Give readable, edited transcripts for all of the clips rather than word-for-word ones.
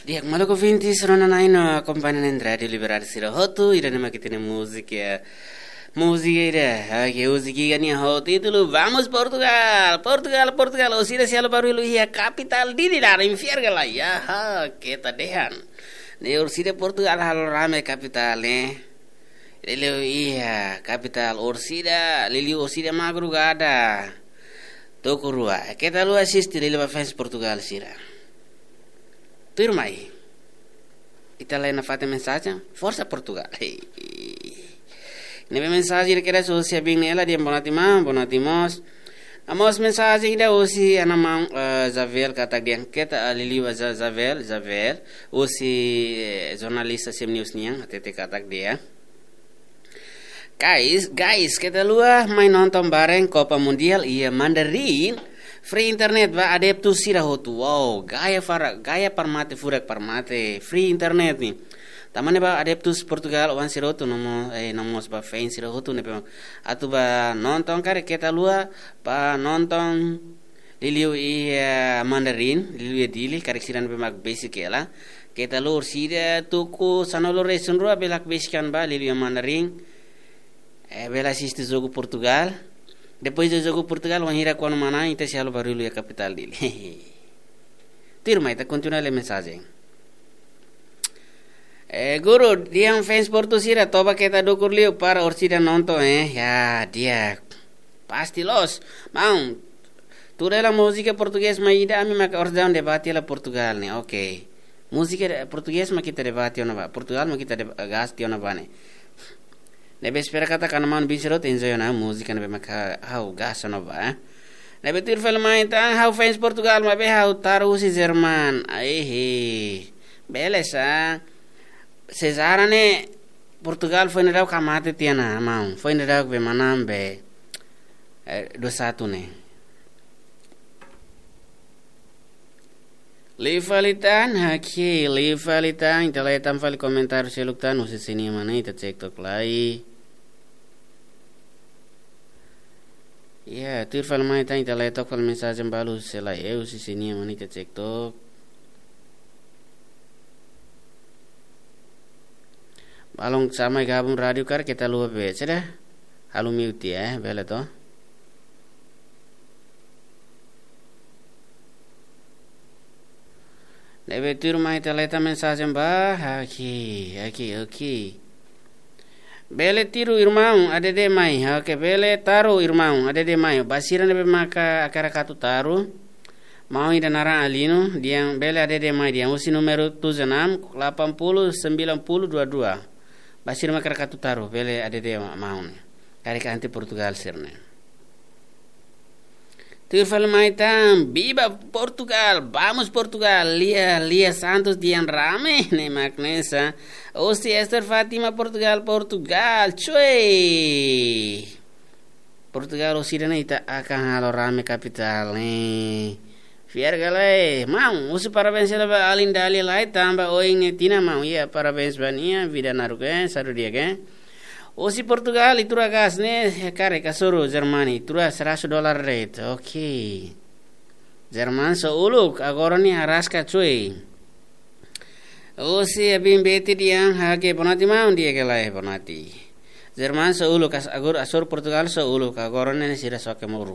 Riak maloko vinti serona naino accompagnano radio liberarsi la hotu ira nama kitene música ira que música gani hotu itu vamos Portugal osira sialo baru lu ya capital di dar infierno la ya ha kita dehan ne osira Portugal halo rame capital Lelio iya capital orsida lelio orsida magru gada tokurua kita lu assist lelio fans Portugal sira Turmai Italiana fate mensagem forza Portugal nebe mensagem que era socia bem nela de bonatimos amos mensagem da osi anamang Zavel kata dia kita liliwa Zavel osi jornalista sem news niang atete kata dia guys kita lua main nonton bareng Copa Mundial iya Mandarin free internet va adeptu sira hotu wow gaya parmate furak parmate free internet ni tamane ba adeptus Portugal wan sira hotu nomos ba fans sira hotu ne atu ba nonton kare kita lua pa nonton liliu iya Mandarin liliu dili kare siran be mag basic ela kita lur sida tuku sanolo resun rua belak basican ba liliu Mandarin bela assiste jogo Portugal. Depois do jogo Portugal, vão ir a quando mana então se alo barulho a capital dele. Turma, então continua a mensagem. Guru, dia fans Portugal toba kita dokur liu para orsida nonton ya dia pasti los. Mau tu la música português mas ida ami mak ordão debate la Portugal ne. Okay. Música português mas kita debate ona ba. Portugal mas kita gasti ona ba ne. Nebe espera kata kana man bisirot enjoy na música nebe maka hau gas no ba nebe tir film main hau fans Portugal mabe hau taru si Jerman beleza Cesara ne Portugal foi nerau kamate tiana mau foi nerau be manambe 2-1 ne Livalitan inteletan fali komentar seluktan usi sini mana ita TikTok lai ya tur fal mai ta inteletok fal mensagem balu selai usi sini mana ita TikTok balong sama gabung radio kar kita lupa be sudah halu mute bela to Nebe turma italeta mensagem ba aqui Bele tiru irmão adede mai okay bele taru irmão adede mai basira nebe maka akara katu taru mau ida nara alino diang bele adede mai diang usi numero 76 80 90 22 basira maka katu taru bele adede mau kari kanti Portugal sirne Turfal maitam, viva Portugal, vamos Portugal, Lia Santos dian rame, ne magnesa, osti Esther Fatima Portugal, cuy. Portugal osirana ita akan halo rame capital, Fiar galai, mau, usi parabéns ela alinda ali lai tamba oing tina mau, ya parabéns bania, vida naruke, saru dia ke. Osi Portugal itura gas ne kare kasoro Germany itura $100 rate. Okay. Jerman so uluk agora ni arasca cuy. Osi abim beti diang hake bonati mau dia kelai bonati. Jerman so uluk agor asor Portugal so uluk agora ne sira soke moru.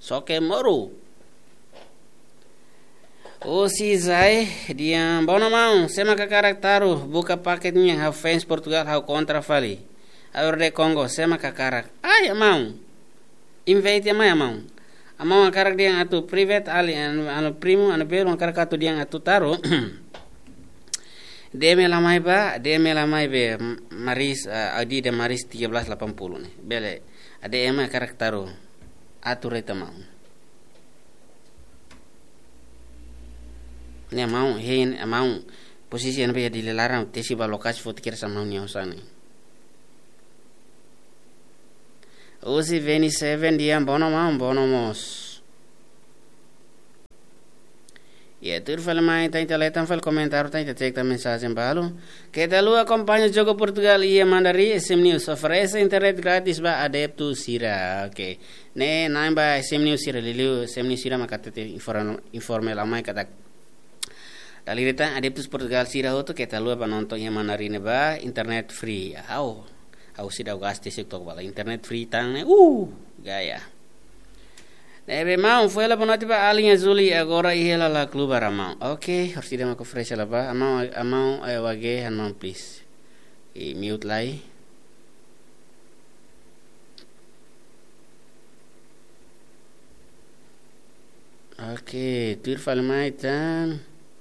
Osi zai diang bona mau sema ka karaktaru buka paketnya ha fans Portugal ha kontra fali. Agora de Congo sema kakarak ai amau invite amau akarak dia atu private ali anu primo anu belo akarak atu dia atu taro deme lamai be Maris adi de Maris 1380 ne bele ade ema akarak taro atu reta mau ne mau hein amau posisi anu be di larang tesi ba lokasi fotikir sama nya usane Usi 27 dia bonomos. Ya turfal mai ta inteletan fal comentário ta cek mensagem balo. Que tal o acompanha o jogo Portugal e Mandarim SM News oferece internet grátis ba adeptu sira. Okay. Ne naimba SM News sira liliu SM News sira makatete informe la mai kata Dalirita adeptus Portugal sira hotu kita lua penonton yang manarine ba internet free. Au sida gaste TikTok bala internet free tang gaya. Nebe mau foi la bonati ba alinha zuli agora ihela la kluba ramau. Okay, harus tidak mau fresh la ba amau wage hanmau please. Mute lai. Okay, tur falmaitan.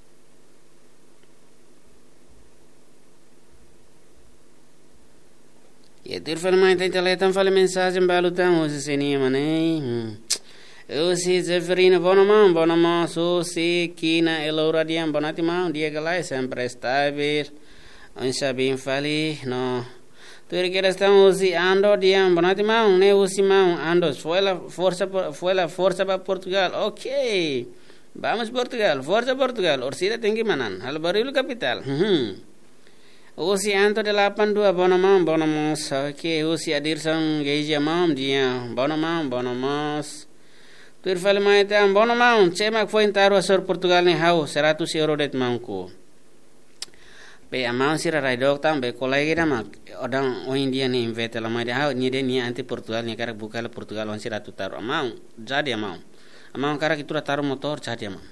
Ya tur falmaitan teletan fale mensagem balutan usi seni manei. Usi Zeferina bonama so si kina elora diam bonati mau dia galai sempre stabil. Onsa bin fali no. Tu que estamos usi ando diam bonati mau ne usi mau ando foi la força para Portugal. Okay. Vamos Portugal, força Portugal. Orsida tinggi manan. Hal baru capital. Usi anto de 82 bonamos. Okay, usi adir sang geja mau dia bonamos. Tur fale maite bono mau cemak foi intaro asor Portugal ni hau 100 euro det mangku. Be amau sira raidok tam be kolegi dama odang o India ni invete la mai hau ni de ni anti Portugal ni karak buka la Portugal on sira tu taro amau jadi amau karak itu taro motor jadi amau.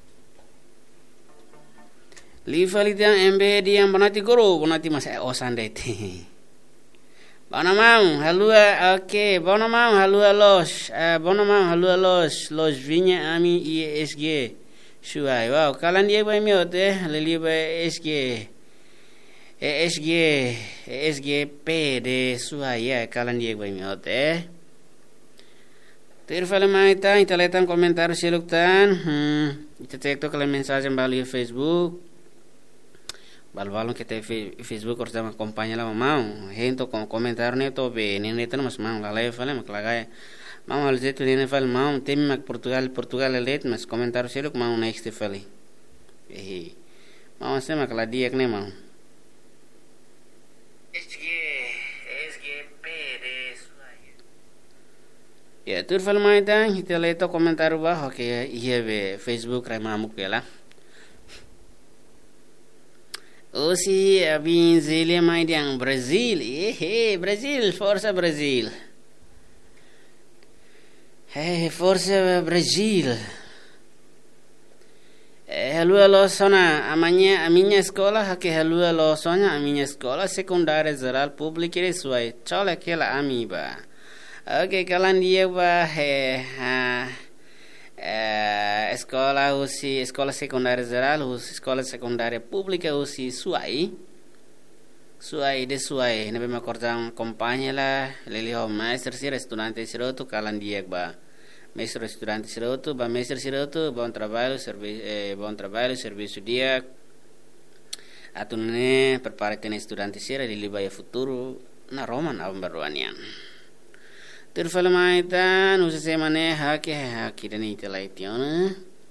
Li fali dia embe dia bonati goro bonati mas osande te. Bonamão, halua, ok. Bonamão, halua los vinha ami e esgue. Shuai, wow, kalan dia vai miote, leli vai esgue p de suai ya, kalan dia vai miote. Ter fala mai ta, inteletan comentário seluktan. Ita tekto kala mensagem bali Facebook. Balbalon que te Facebook harus sama kompanya lah mau hento komentar neto be nene tan mas mau la live fala mak lagay mau al zetu nene fal mau tem mak Portugal let mas komentar seluk mau next fali mau se mak la diak ne mau ya tur fal mai tan hita leto komentar ba okay iya be Facebook rai mamuk bela. Osi abin zile mai diang Brazil. Brazil, força Brazil. Força Brazil. Hello sona a minha escola hake hello sonha a minha escola secundária geral pública de suai. Chola aquela amiba. Okay, kalan dia ba escola secundária geral, escola secundária pública usi suai de suai, nabe me acordam companhia la, lelio master sira estudante siroto kalan dia ba, maestro estudante siroto ba master siroto bom trabalho serviço dia, atune prepara ten estudante sira lili ba futuro na Roma na baruanian. Terfalmaitan usi semane haki dan itelaitiona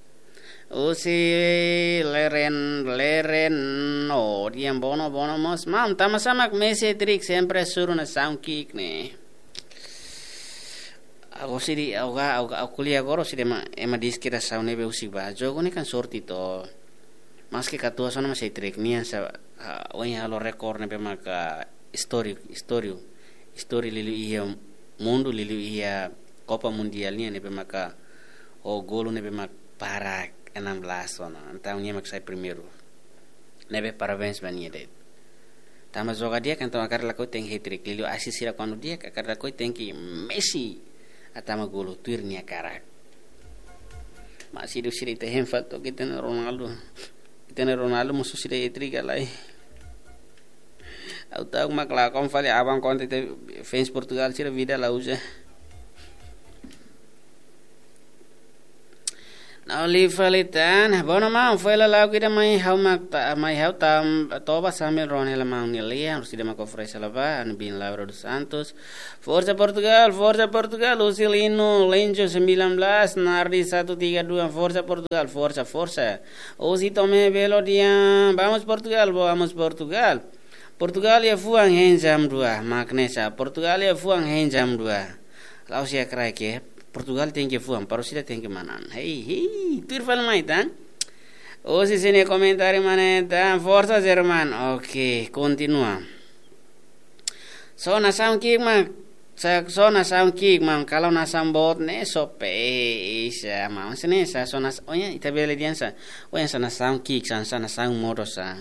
usi leren no diam bono mos mam tamasamak mese trik sempre suruh na sound kick ne aku kuliah goro sih ema diskira sound nebe usi bajo goni kan sorti to maski katua sona masih trik nian sa onya lo rekor nebe maka story lilu iya mundo lilu ia Copa Mundialnya nebe maka golo nebe mak para 16 ona então nia mak sai primeiro nebe parabéns bania det tama joga dia kan tama kar lakoi tem hat-trick lilu assist sira quando dia kar lakoi tem que Messi atama golo tuir nia karak masih do sira te hem fato kita Ronaldo musuh sira hat-trick lai au tahu mak la kon fale abang konte fans Portugal sira vida la usa na li fale tan bona mau foi la lau kita mai hau tam toba sambil ronel mau ni lia harus tidak mak ofrece la ba an bin Lauro dos Santos forza Portugal Usilino Lenjo 19 Nardi 132 forza Portugal forza Osi tome velo dia vamos Portugal Portugal ya fuang hen jam 2 Magnesa Portugal ya fuang hen jam 2 lau sia krai ke Portugal tem que fuang parusida tem que manan hei tur fal mai tan Oh, si sini komentari maneta. Forza Jerman. Oke, continua. So nasam kick mang. So nasam kick mang. Kalau nasam bot ne sope isa mang sini sa so nas. Oh ya, ita beli dia sa. Oh ya sa nasam kick sa nasam modo sa.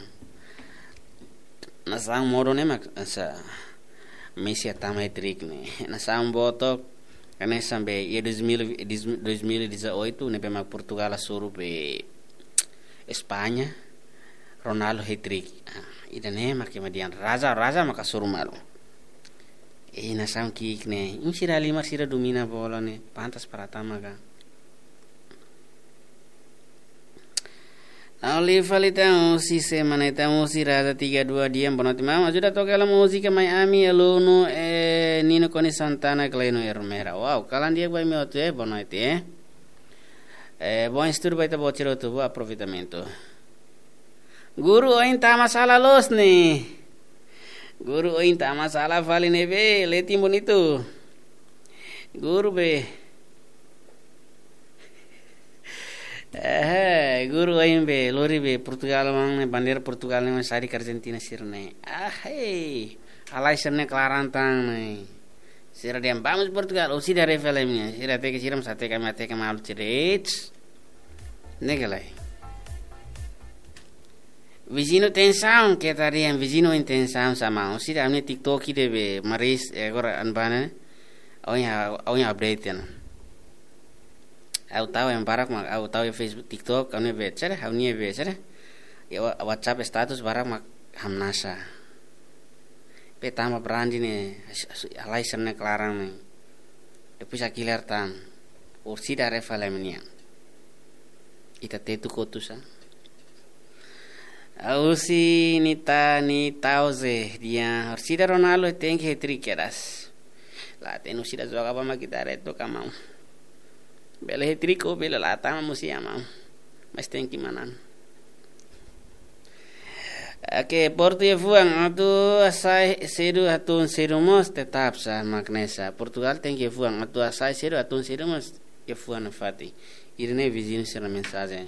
Nasam modo ne mak sa. Messi atama trik ne. Nasam boto karena sampai ya 2018 ne pemak Portugal suruh be Espanya Ronaldo hat-trick. Ida ne mak kemudian raza maka suruh malu. Nasam kick ne. Sira lima sira domina bola ne. Pantas para tamaga. Oli falita si semana ita musi raza 3-2 diam bonoti mama sudah toca la música Miami aluno Nino Coni Santana Gleno Hermera. Wow, kalan dia vai meu te boa noite. Bom estudo vai ta botiro tu bom aproveitamento. Guru oin ta masalah los ne. Guru oin ta masalah vale ne be, letim bonito. Guru be. Guru oin be, lori be Portugal mang bandera Portugal ne sari ke Argentina sirne. Alai sirne clarantang ne. Sira diam vamos Portugal, o sira revelemnya. Sira te que siram sate kami ate kami alu cirets. Negalai. Vicino tensão que tariam vicino intensão sama. O sira amne TikTok ide be maris agora anbana. Awnya update na. Aku tahu yang barak mak, aku tahu yang Facebook, TikTok, kami baca, kami baca, ya WhatsApp status barak mak hamnasa. Petama berandi nih, alai sana kelarang nih, tapi sakiler tam, ursi dari falemnya, ita tetu kotusa. Ursi nita ni tauze dia, ursi dari Ronaldo tengke trikeras, lah tenu sida zoga apa mak kita reto kamau. Bela hetrico, bela lata, musi amam. Mas tem que manan. Oke, Porto ya fuang, atu asai sedu atun sedu mos tetap sa magnesa. Portugal tem que fuang, atu asai sedu atun sedu mos ya fuang fati. Irene vizinho será mensagem.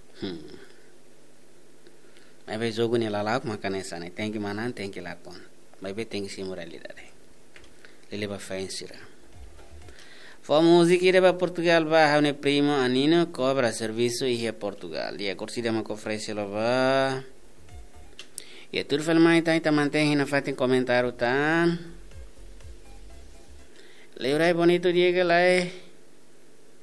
Mas vai jogo ni lalak makanesa ne, tem que manan, tem que lakon. Mas vai tem que se moralidade. Lele ba faensira. Fa musica ba Portugal ba havne primo anino cobra serviço e Portugal. E a corrida me oferece lo ba. E tudo fala mais tá mantém na fatin comentário tan. Leurai bonito dia que lá